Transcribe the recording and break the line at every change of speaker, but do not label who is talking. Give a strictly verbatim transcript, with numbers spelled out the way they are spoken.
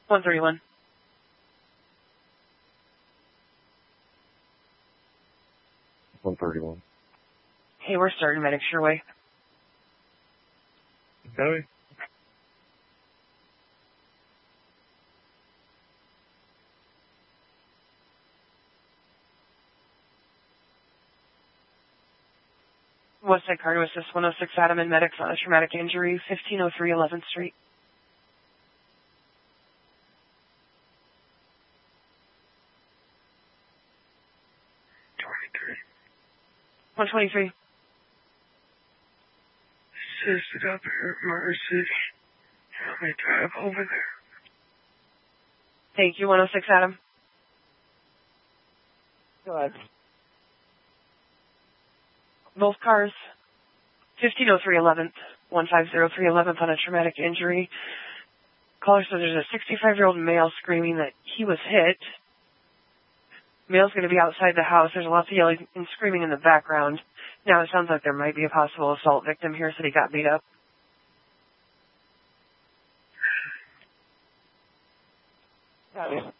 one thirty-one.
one thirty-one.
Hey, we're starting medics your way.
Okay.
Westside Car to Assist one oh six Adam and medics on a traumatic injury, fifteen oh three eleventh Street.
twenty-three.
one twenty-three.
Assisted up here, Mercy. Help me drive over there.
Thank you, one oh six Adam.
Go ahead.
Both cars, fifteen oh three eleventh, one five zero three eleventh on a traumatic injury. Caller says there's a sixty-five-year-old male screaming that he was hit. Male's going to be outside the house. There's lots of yelling and screaming in the background. Now it sounds like there might be a possible assault victim here, so he got beat up.
Got it.